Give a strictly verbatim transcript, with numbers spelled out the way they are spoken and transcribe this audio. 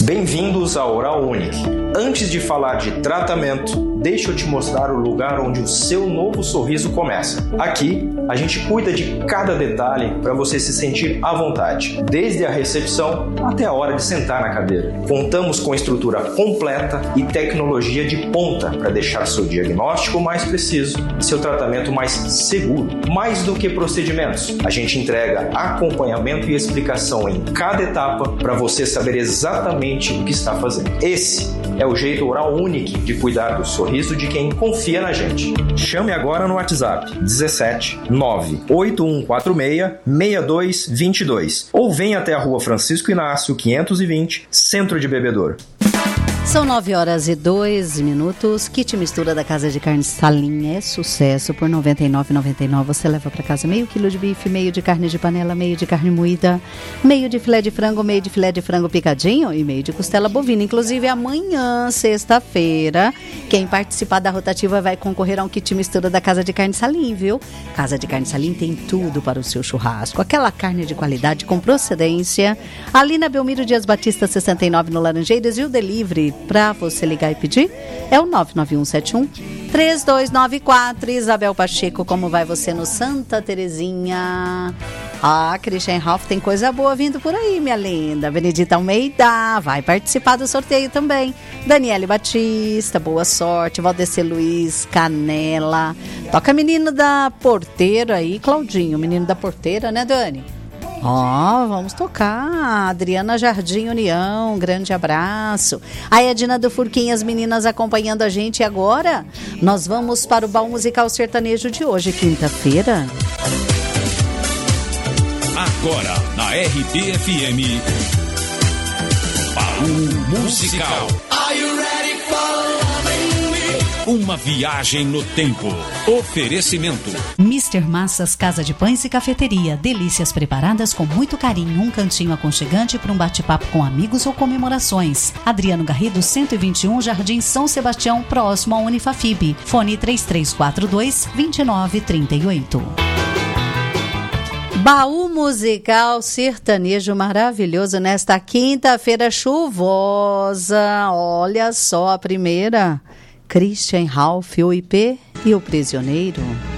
Bem-vindos ao Oral Unique. Antes de falar de tratamento, deixa eu te mostrar o lugar onde o seu novo sorriso começa. Aqui, a gente cuida de cada detalhe para você se sentir à vontade, desde a recepção até a hora de sentar na cadeira. Contamos com estrutura completa e tecnologia de ponta para deixar seu diagnóstico mais preciso e seu tratamento mais seguro. Mais do que procedimentos, a gente entrega acompanhamento e explicação em cada etapa para você saber exatamente o que está fazendo. Esse é o jeito Oral Unique de cuidar do sorriso de quem confia na gente. Chame agora no WhatsApp dezessete nove oito um quatro seis seis dois dois dois ou venha até a Rua Francisco Inácio quinhentos e vinte, Centro de Bebedouro. São nove horas e dois minutos. Kit mistura da Casa de Carnes Salim é sucesso. Por noventa e nove reais e noventa e nove centavos você leva para casa meio quilo de bife, meio de carne de panela, meio de carne moída, meio de filé de frango, meio de filé de frango picadinho e meio de costela bovina. Inclusive amanhã, sexta-feira, quem participar da rotativa vai concorrer a um kit mistura da Casa de Carnes Salim, viu? Casa de Carnes Salim tem tudo para o seu churrasco. Aquela carne de qualidade com procedência. Ali na Belmiro Dias Batista sessenta e nove no Laranjeiras, e o delivery para você ligar e pedir é o nove nove um sete um três dois nove quatro. Isabel Pacheco, como vai você no Santa Terezinha? Ah, Christian Ralph, tem coisa boa vindo por aí, minha linda. Benedita Almeida vai participar do sorteio também. Daniele Batista, boa sorte. Valdecir Luiz, Canela. Toca menino da porteira aí, Claudinho, menino da porteira, né, Dani? Ó, oh, vamos tocar. Adriana Jardim União, grande abraço. A Edna do Furquinha, as meninas acompanhando a gente agora. Nós vamos para o Baú Musical Sertanejo de hoje, quinta-feira. Agora, na R B F M, Baú Musical. Are you ready for uma viagem no tempo. Oferecimento mister Massas, Casa de Pães e Cafeteria. Delícias preparadas com muito carinho. Um cantinho aconchegante para um bate-papo com amigos ou comemorações. Adriano Garrido, cento e vinte e um, Jardim São Sebastião, próximo ao Unifafib. Fone três três quatro dois, dois nove três oito. Baú Musical Sertanejo maravilhoso nesta quinta-feira chuvosa. Olha só a primeira. Christian Ralph, o I P e o Prisioneiro.